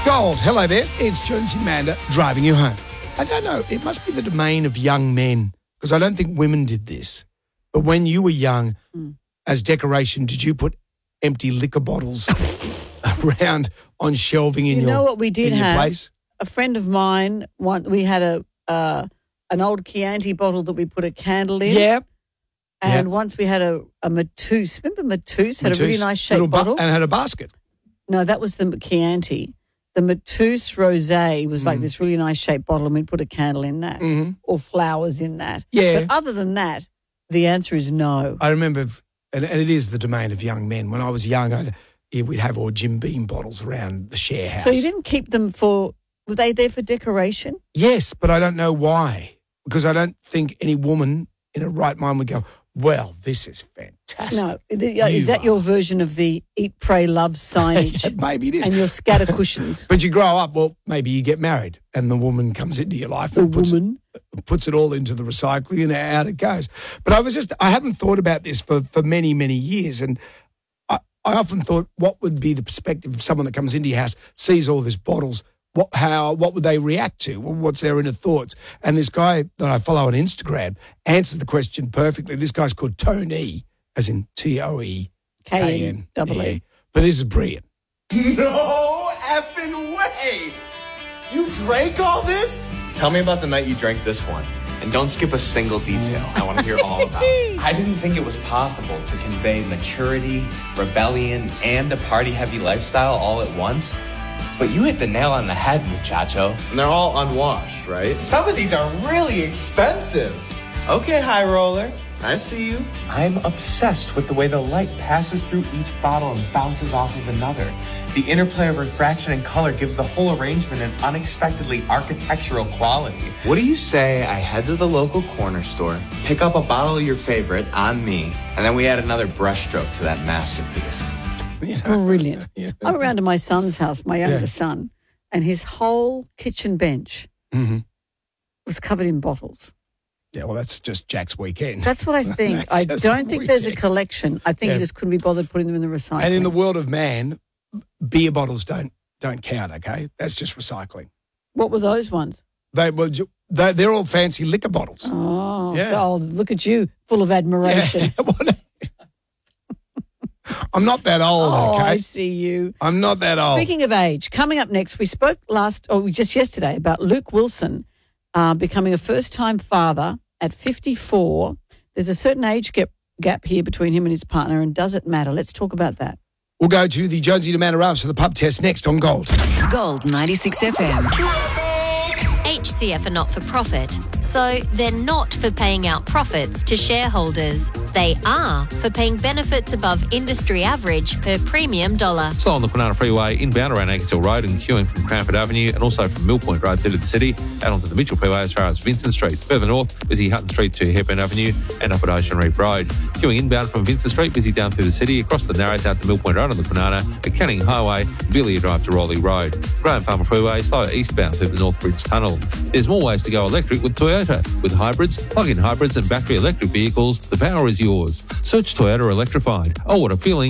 Gold, hello there. It's Jonesy Manda driving you home. I don't know, it must be the domain of young men, because I don't think women did this. But when you were young, as decoration, did you put empty liquor bottles around on shelving in your what we did have? place? A friend of mine, we had an old Chianti bottle that we put a candle in. Yeah. And once we had a Mateus. Remember Mateus had a really nice shaped bottle? And had a basket. No, that was the Chianti. The Mateus Rosé was like this really nice shaped bottle, and we'd put a candle in that or flowers in that. Yeah. But other than that, the answer is no. I remember, and it is the domain of young men. When I was young, we'd have all Jim Beam bottles around the share house. So you didn't keep them were they there for decoration? Yes, but I don't know why. Because I don't think any woman in her right mind would go, well, this is fantastic. No. Is that your version of the Eat, Pray, Love signage? Yeah, maybe it is. And your scatter cushions? But you grow up, well, maybe you get married and the woman comes into your life and puts it all into the recycling and out it goes. But I haven't thought about this for many, many years. And I often thought, what would be the perspective of someone that comes into your house, sees all these bottles, what would they react to? What's their inner thoughts? And this guy that I follow on Instagram answers the question perfectly. This guy's called Tony, as in Toekan. Yeah. But this is brilliant. No effing way! You drank all this? Tell me about the night you drank this one. And don't skip a single detail. I want to hear all about it. I didn't think it was possible to convey maturity, rebellion, and a party-heavy lifestyle all at once. But you hit the nail on the head, muchacho. And they're all unwashed, right? Some of these are really expensive. Okay, high roller. I see you. I'm obsessed with the way the light passes through each bottle and bounces off of another. The interplay of refraction and color gives the whole arrangement an unexpectedly architectural quality. What do you say I head to the local corner store, pick up a bottle of your favorite on me, and then we add another brushstroke to that masterpiece? Brilliant. Yeah. I went round to my son's house, my younger son, and his whole kitchen bench was covered in bottles. Yeah, well, that's just Jack's weekend. That's what I think. I don't think there's a collection. I think he just couldn't be bothered putting them in the recycling. And in the world of man, beer bottles don't count, okay? That's just recycling. What were those ones? They're all fancy liquor bottles. Oh, Yeah. so look at you, full of admiration. Yeah. I'm not that old, Oh, okay? I see you. I'm not that old. Speaking of age, coming up next, we spoke just yesterday about Luke Wilson becoming a first-time father at 54. There's a certain age gap here between him and his partner, and does it matter? Let's talk about that. We'll go to the Jonesy to Manor Rams for the pub test next on Gold. Gold 96 FM. HCF are not for profit, so they're not for paying out profits to shareholders. They are for paying benefits above industry average per premium dollar. Slow on the Kwinana Freeway, inbound around Ankershill Road and queuing from Cranford Avenue and also from Mill Point Road through to the city, out onto the Mitchell Freeway as far as Vincent Street. Further north, busy Hutton Street to Hepburn Avenue and up at Ocean Reef Road. Queuing inbound from Vincent Street, busy down through the city, across the Narrows out to Mill Point Road on the Kwinana, at Canning Highway, Villiers Drive to Raleigh Road. Graham Farmer Freeway, slow eastbound through the North Bridge Tunnel. There's more ways to go electric with Toyota. With hybrids, plug-in hybrids and battery electric vehicles, the power is yours. Search Toyota Electrified. Oh, what a feeling.